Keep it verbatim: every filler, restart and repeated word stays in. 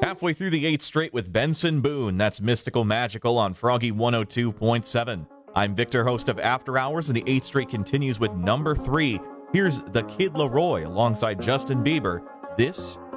Halfway through the eighth straight with Benson Boone. That's Mystical Magical on Froggy one oh two point seven. I'm Victor, host of After Hours, and the eighth straight continues with number three. Here's the Kid Laroi alongside Justin Bieber. This